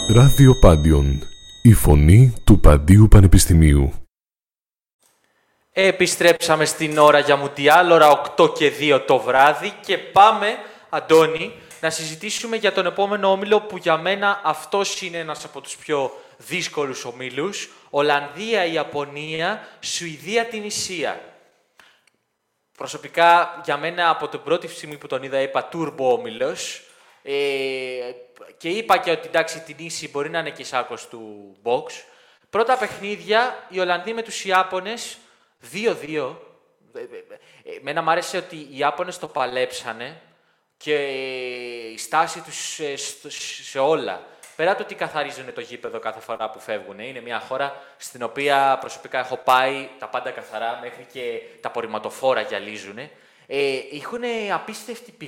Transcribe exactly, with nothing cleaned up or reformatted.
Ράδιο Πάντιον, η φωνή του Παντίου Πανεπιστημίου. Επιστρέψαμε στην ώρα για Μουντιάλ, ώρα οκτώ και δύο το βράδυ και πάμε, Αντώνη, να συζητήσουμε για τον επόμενο όμιλο που για μένα αυτός είναι ένας από τους πιο δύσκολους ομίλους. Ολλανδία, Ιαπωνία, Σουηδία, Τινησία. Προσωπικά, για μένα, από την πρώτη στιγμή που τον είδα, είπα τούρμπο όμιλος. Ε, και είπα και ότι εντάξει, την ίση μπορεί να είναι και σάκος του box. Πρώτα παιχνίδια, οι Ολλανδοί με τους Ιάπωνες, δύο δύο. Εμένα μ' άρεσε ότι οι Ιάπωνες το παλέψανε και η στάση τους σε όλα. Πέρα το ότι καθαρίζουν το γήπεδο κάθε φορά που φεύγουν. Είναι μια χώρα στην οποία προσωπικά έχω πάει τα πάντα καθαρά, μέχρι και τα απορριμματοφόρα γυαλίζουν. Ε, έχουν απίστευτη